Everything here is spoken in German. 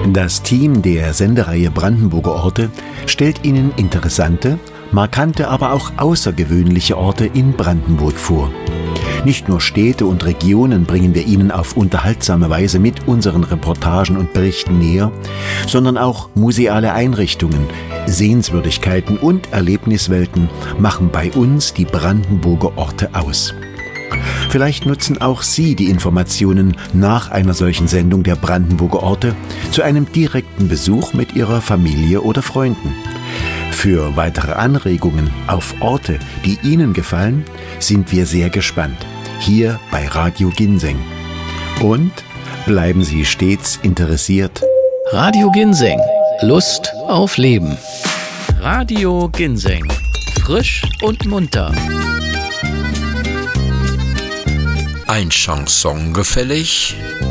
Das Team der Sendereihe Brandenburger Orte stellt Ihnen interessante, markante, aber auch außergewöhnliche Orte in Brandenburg vor. Nicht nur Städte und Regionen bringen wir Ihnen auf unterhaltsame Weise mit unseren Reportagen und Berichten näher, sondern auch museale Einrichtungen, Sehenswürdigkeiten und Erlebniswelten machen bei uns die Brandenburger Orte aus. Vielleicht nutzen auch Sie die Informationen nach einer solchen Sendung der Brandenburger Orte zu einem direkten Besuch mit Ihrer Familie oder Freunden. Für weitere Anregungen auf Orte, die Ihnen gefallen, sind wir sehr gespannt. Hier bei Radio Ginseng. Und bleiben Sie stets interessiert. Radio Ginseng. Lust auf Leben. Radio Ginseng. Frisch und munter. Ein Chanson gefällig?